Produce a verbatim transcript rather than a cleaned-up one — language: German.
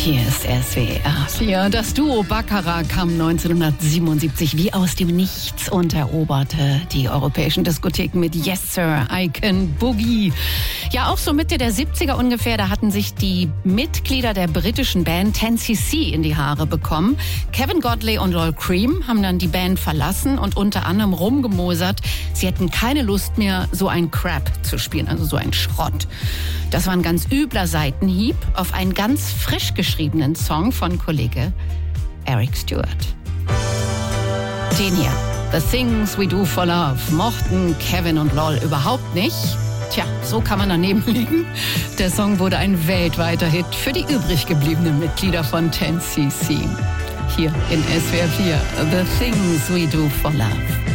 Hier ist S W R vier. Das Duo Baccarat kam neunzehnhundertsiebenundsiebzig wie aus dem Nichts und eroberte die europäischen Diskotheken mit Yes Sir, I Can Boogie. Ja, auch so Mitte der siebziger ungefähr, da hatten sich die Mitglieder der britischen Band ten C C in die Haare bekommen. Kevin Godley und Lol Creme haben dann die Band verlassen und unter anderem rumgemosert, sie hätten keine Lust mehr, so ein Crap zu spielen, also so ein Schrott. Das war ein ganz übler Seitenhieb auf einen ganz frisch geschriebenen Song von Kollege Eric Stewart. Den hier, The Things We Do for Love, mochten Kevin und Lol überhaupt nicht. Tja, so kann man daneben liegen. Der Song wurde ein weltweiter Hit für die übrig gebliebenen Mitglieder von ten C C. Hier in S W R vier, The Things We Do for Love.